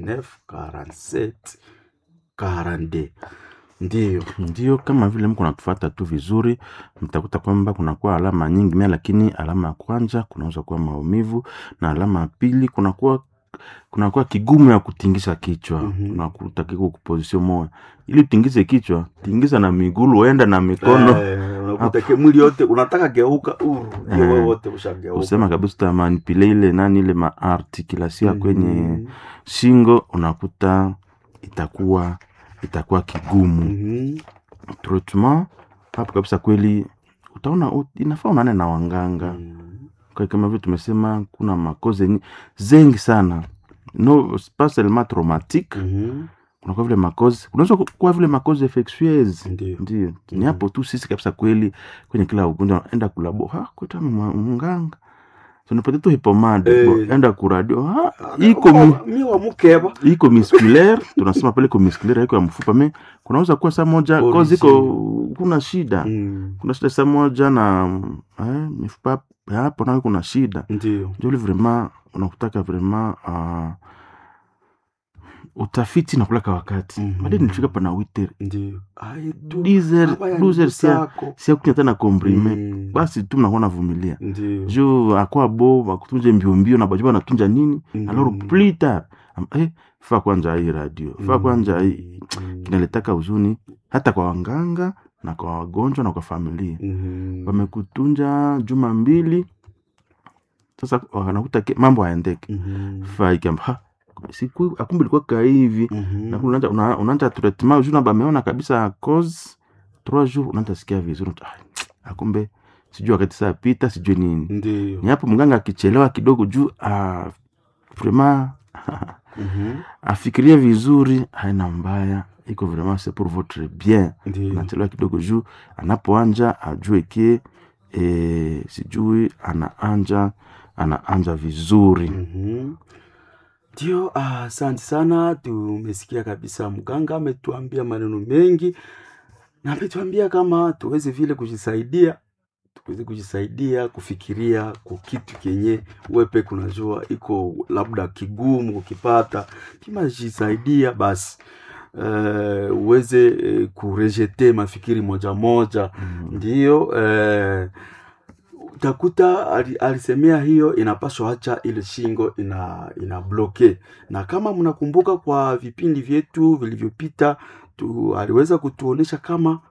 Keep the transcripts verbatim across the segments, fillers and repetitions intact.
neuf quarante-sept quarante-deux. Ndiyo. Ndio, kama vile mko natufuata tu vizuri, mtakuta kwamba kuna kuwa alama nyingi mia, lakini alama ya kwanza kunaweza kuwa maumivu, na alama ya pili kuna kuwa kuna kuwa kigumu ya kutingisha kichwa. Mhm. Unakuta kiko kuposition moja. Ili utingize kichwa, tingiza na miguu, uenda na mikono. Eh, unakuta ke mwili yote unataka geuka uru, ndio Eh. wewe wote ushageuka. Usema kabisa utamanipule ile nani ile maartikulasia Mhm. kwenye shingo, unakuta itakuwa itakuwa kigumu. Mhm. Treatment hapo kabisa kweli utaona ut- inafaa unaane na wanganga. Mhm. Kwa kama vile tumesema kuna makoze ni- zengi sana. No, c'est pas seulement traumatique. Mhm. Kuna kwa vile makoze, unaweza ku- kuwa vile makoze infectieuse. Ndio. Ndio. Ni hapo tu sisi kabisa kweli kwenye kila ugonjwa enda kulabo, ha kuta mnganga. Tunapata tu hipomade, Eh. bo, enda kuradio, ha iko Iko mi, mi wa mukeba. iko musculaire, tunasema pale iko musculaire iko ya mfupa, me kunaweza kuwa saa moja Origin. kozi iko kuna shida. Mm. Kuna shida saa moja na eh, mifupa ya hapo nayo kuna shida. Ndio. Ndio vraiment unakutaka vraiment uh, utafiti na kulaka wakati. Mhm. Baadaye nilifika pana witer. Ndio. Ai tu. Dizer, Hapa ya duzer sia sako. sia kunya tena komprime. Mm. Basi tu mnakuwa navumilia. Ndio. Jo akwa bo bakutunje mbio mbio na bajiba natunja nini? Mhm. Alors plus tard, am- eh fa kwanja hii radio. Fa Mm. kwanja hii Mm. kinaletaka huzuni hata kwa wanganga na kwa wagonjwa na kwa familia. Mhm. Wamekutunja juma mbili. Sasa wanakuta ke- mambo hayaendeki. Mhm. Fa ikamba ha siku akumbe ilikuwa ka hivi. Mhm. Na unaanza una- unaanza treatment ujuna bameona kabisa cause trois jours unaanza sikia vizuri. Ah, akumbe sijui wakati saa pita sijui nini. Ndio. Ni hapo mganga akichelewa kidogo juu ah vraiment Mhm. afikirie vizuri, haina mbaya, iko vraiment c'est pour votre bien. Ndio. Anachelewa kidogo juu anapoanja ajue ke eh, sijui anaanja anaanja vizuri. Mhm. Ndio, ah, asante sana. Tumesikia kabisa mganga ametuambia maneno mengi na ametuambia kama tuweze vile kujisaidia, tuweze kujisaidia kufikiria kwa kitu kenye wepe kunajua iko labda kigumu kukipata, kima jisaidia basi uh, uweze uh, kurejete mafikiri moja moja. Mm. Ndio uh, utakuta ali- alisemea hiyo inapaswa acha ile shingo ina ina bloke, na kama mnakumbuka kwa vipindi vyetu vilivyopita tu, aliweza kutuonesha kama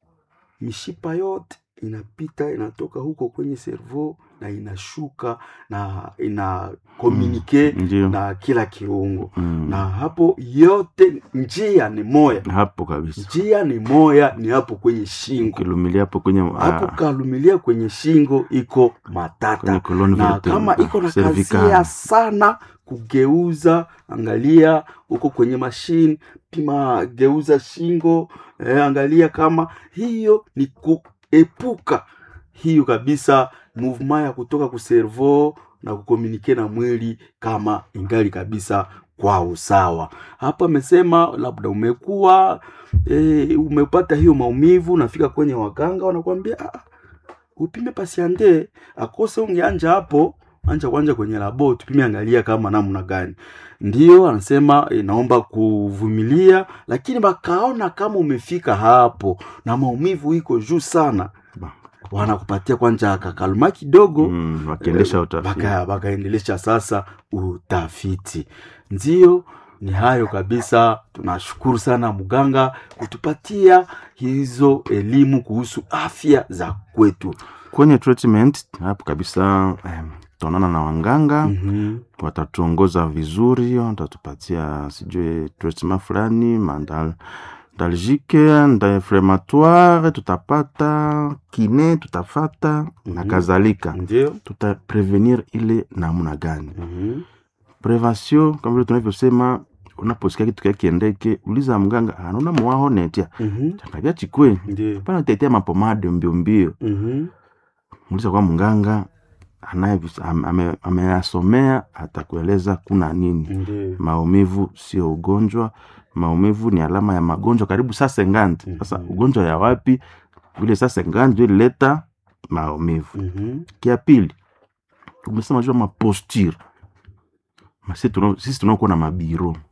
mishipa yote inapita inatoka huko kwenye cerveau na inashuka na ina communicate Ndio. na kila kiungo. Mm. Na hapo yote njia ni moya, hapo kabisa. njia ni moya, ni hapo kwenye shingo. Kilumilia hapo kwenye Hapo ah, kalumilia kwenye shingo iko matata, kwenye colonne na vertebrale, kama iko na cervical. kazia sana kugeuza, angalia huko kwenye mashine, pima geuza shingo eh, angalia kama hiyo ni kuepuka hiyo kabisa movement ya kutoka ku cerveau na kukomunike na mwili kama ingali kabisa kwa usawa. Hapa amesema labda umekuwa e, umepata hiyo maumivu, nafika kwenye waganga wanakuambia ah, upime pasiande akose, ungeanja hapo, anja kwanza kwenye labo tupime, angalia kama namna gani. Ndio anasema e, naomba kuvumilia, lakini bakaona kama umefika hapo na maumivu iko juu sana, Ba- wanakupatia kwanza kakalma kidogo. Mm, wakiendesha utafiti. baka bakaendelesha sasa utafiti. Ndio, ni hayo kabisa. Tunashukuru sana mganga kutupatia hizo elimu kuhusu afya za kwetu. Kwenye treatment hapo kabisa eh, tuonana na wanganga. Mhm. Watatuongoza vizuri, watatupatia sijui treatment fulani, mandal dalgique, anti-inflammatoire, tutapata kine, tutafata na Mhm. kadhalika. Ndio. Tutaprevenir ile namna gani? Mhm. Prevention kama vile tunavyosema, unaposikia kitu kia kiendeke, uliza mganga, anaona mwaho netia. Mhm. Chakabia chikwe. Ndio. Pana tetea mapomade mbio mbio. Mhm. Muuliza kwa mganga anaye ame- ameyasomea, atakueleza kuna nini. Ndio. Maumivu sio ugonjwa. Maumivu ni alama ya magonjwa karibu sasa ngandi. Sasa Mhm. ugonjwa ya wapi? Vile sasa ngandi ndio ileta maumivu. Mhm. Kia pili, tumesema jua ma posture. Masi tuno, sisi tunakuwa na mabiro.